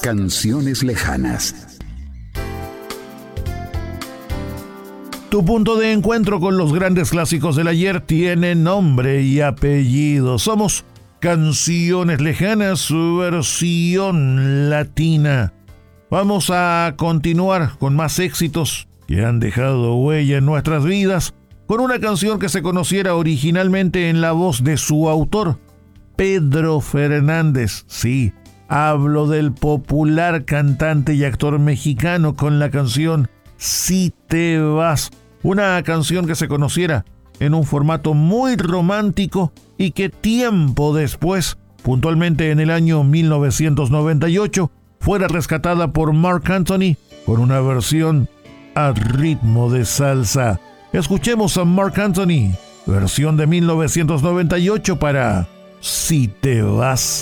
Canciones lejanas. Tu punto de encuentro con los grandes clásicos del ayer tiene nombre y apellido. Somos Canciones Lejanas, su versión latina. Vamos a continuar con más éxitos que han dejado huella en nuestras vidas, con una canción que se conociera originalmente en la voz de su autor, Pedro Fernández. Sí, hablo del popular cantante y actor mexicano con la canción Si te vas. Una canción que se conociera en un formato muy romántico y que tiempo después, puntualmente en el año 1998, fuera rescatada por Marc Anthony con una versión a ritmo de salsa. Escuchemos a Marc Anthony, versión de 1998 para Si te vas.